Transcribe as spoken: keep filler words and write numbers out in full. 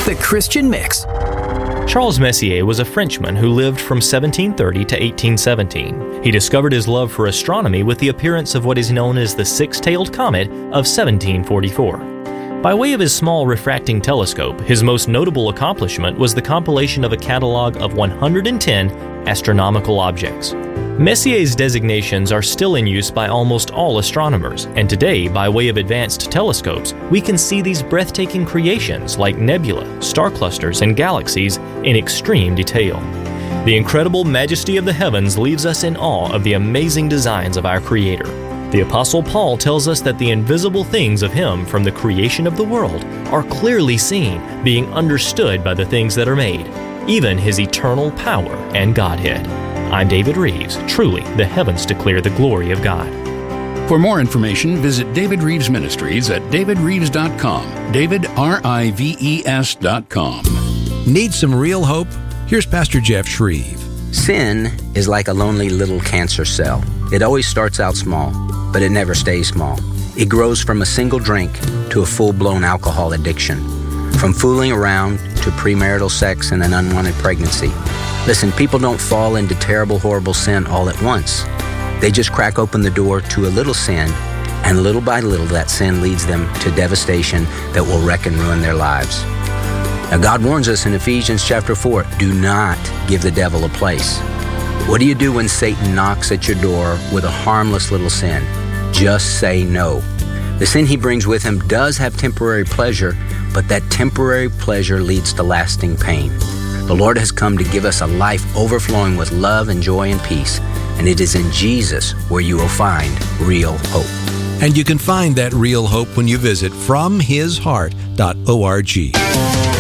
The Christian Mix. Charles Messier was a Frenchman who lived from seventeen thirty to eighteen seventeen. He discovered his love for astronomy with the appearance of what is known as the six-tailed comet of seventeen forty-four. By way of his small refracting telescope, his most notable accomplishment was the compilation of a catalog of one hundred ten astronomical objects. Messier's designations are still in use by almost all astronomers, and today, by way of advanced telescopes, we can see these breathtaking creations like nebula, star clusters, and galaxies in extreme detail. The incredible majesty of the heavens leaves us in awe of the amazing designs of our Creator. The Apostle Paul tells us that the invisible things of Him from the creation of the world are clearly seen, being understood by the things that are made, even His eternal power and Godhead. I'm David Reeves. Truly, the heavens declare the glory of God. For more information, visit David Reeves Ministries at david reeves dot com. David, R I V E S dot com. Need some real hope? Here's Pastor Jeff Shreve. Sin is like a lonely little cancer cell. It always starts out small, but it never stays small. It grows from a single drink to a full-blown alcohol addiction, from fooling around to premarital sex and an unwanted pregnancy. Listen, people don't fall into terrible, horrible sin all at once. They just crack open the door to a little sin, and little by little that sin leads them to devastation that will wreck and ruin their lives. Now, God warns us in Ephesians chapter four, do not give the devil a place. What do you do when Satan knocks at your door with a harmless little sin? Just say no. The sin he brings with him does have temporary pleasure, but that temporary pleasure leads to lasting pain. The Lord has come to give us a life overflowing with love and joy and peace, and it is in Jesus where you will find real hope. And you can find that real hope when you visit from his heart dot org.